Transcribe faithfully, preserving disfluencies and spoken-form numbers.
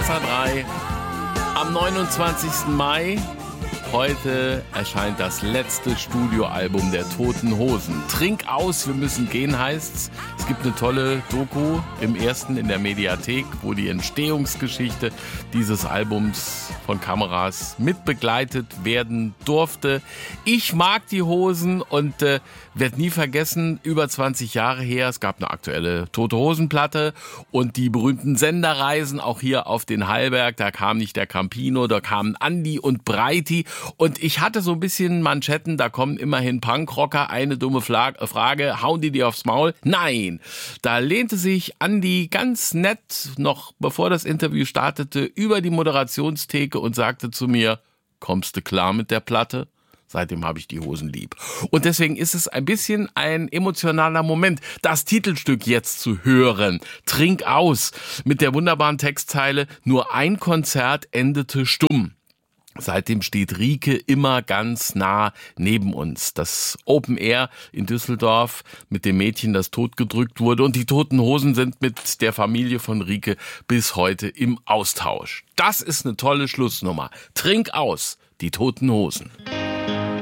S A drei am neunundzwanzigsten Mai. Heute erscheint das letzte Studioalbum der Toten Hosen. Trink aus, wir müssen gehen heißt's. Es gibt eine tolle Doku im ersten in der Mediathek, wo die Entstehungsgeschichte dieses Albums von Kameras mitbegleitet werden durfte. Ich mag die Hosen und äh, werde nie vergessen, über zwanzig Jahre her, es gab eine aktuelle Tote Hosen Platte und die berühmten Senderreisen, auch hier auf den Hallberg, da kam nicht der Campino, da kamen Andi und Breiti. Und ich hatte so ein bisschen Manschetten, da kommen immerhin Punkrocker, eine dumme Fla- Frage, hauen die dir aufs Maul? Nein, da lehnte sich Andi ganz nett, noch bevor das Interview startete, über die Moderationstheke und sagte zu mir, kommst du klar mit der Platte? Seitdem habe ich die Hosen lieb. Und deswegen ist es ein bisschen ein emotionaler Moment, das Titelstück jetzt zu hören. Trink aus, mit der wunderbaren Textzeile, nur ein Konzert endete stumm. Seitdem steht Rieke immer ganz nah neben uns. Das Open Air in Düsseldorf mit dem Mädchen, das totgedrückt wurde. Und die Toten Hosen sind mit der Familie von Rieke bis heute im Austausch. Das ist eine tolle Schlussnummer. Trink aus, die Toten Hosen.